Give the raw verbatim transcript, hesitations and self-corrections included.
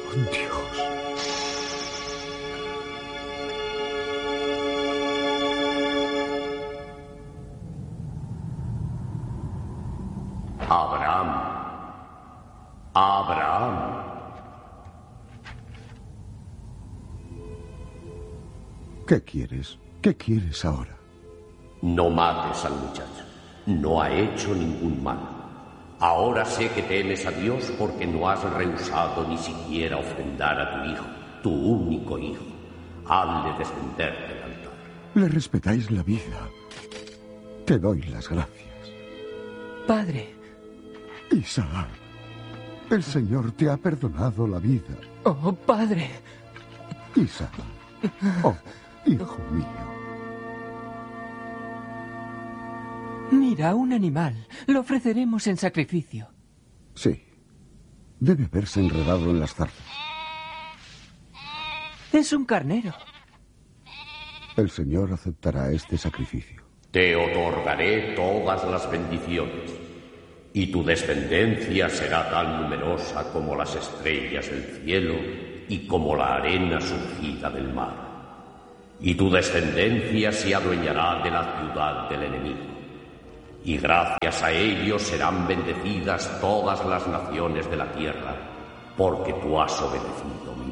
Dios. Abraham. Abraham. ¿Qué quieres? ¿Qué quieres ahora? No mates al muchacho. No ha hecho ningún mal. Ahora sé que temes a Dios porque no has rehusado ni siquiera ofrendar a tu hijo, tu único hijo. Hazle descender del altar. Le respetáis la vida. Te doy las gracias. Padre. Isaac, el Señor te ha perdonado la vida. Oh, padre. Isaac. Oh, hijo mío. Mira, un animal. Lo ofreceremos en sacrificio. Sí. Debe haberse enredado en las zarzas. Es un carnero. El Señor aceptará este sacrificio. Te otorgaré todas las bendiciones, y tu descendencia será tan numerosa como las estrellas del cielo y como la arena surgida del mar. Y tu descendencia se adueñará de la ciudad del enemigo. Y gracias a ellos serán bendecidas todas las naciones de la tierra, porque tú has obedecido mi